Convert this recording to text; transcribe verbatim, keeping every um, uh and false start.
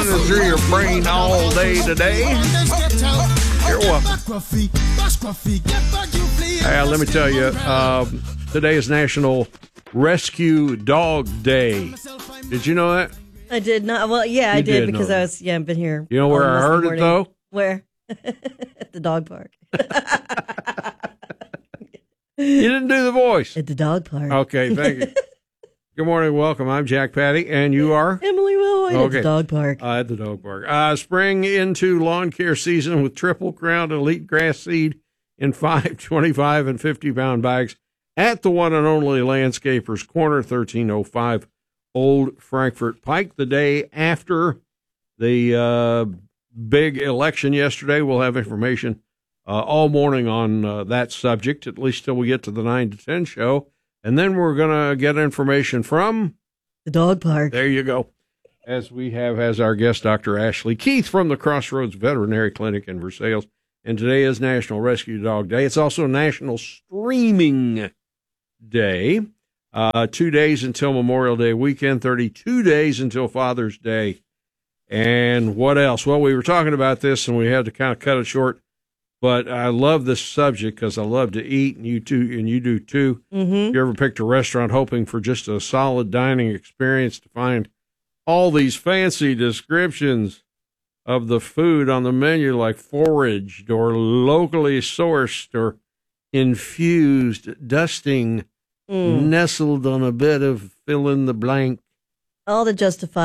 running through your brain all day today. You're welcome. Hey, let me tell you, um, today is National Rescue Dog Day. Did you know that? I did not. Well, yeah, I You did did because know I that. was, yeah, I've been here. You know where I almost heard the it, morning. though? Where? At the dog park. You didn't do the voice. At the dog park. Okay, thank you. Good morning, welcome. I'm Jack Patty, and you are? Emily Wilwood Okay. at the dog park. Uh, at the dog park. Uh, spring into lawn care season with Triple Crown Elite Grass Seed in five, twenty-five, and fifty-pound bags at the one and only Landscapers Corner, thirteen oh five Old Frankfort Pike. The day after the uh, big election yesterday, we'll have information uh, all morning on uh, that subject, at least till we get to the nine to ten show. And then we're going to get information from The dog park. there you go. As we have as our guest, Doctor Ashley Keith from the Crossroads Veterinary Clinic in Versailles. And today is National Rescue Dog Day. It's also National Streaming Day. Uh, two days until Memorial Day weekend, thirty-two days until Father's Day. And what else? Well, we were talking about this, and we had to kind of cut it short. But I love this subject because I love to eat, and you too, and you do too. Mm-hmm. You ever picked a restaurant hoping for just a solid dining experience to find all these fancy descriptions of the food on the menu, like foraged or locally sourced or infused, dusting, Mm. nestled on a bed of fill in the blank? All to justify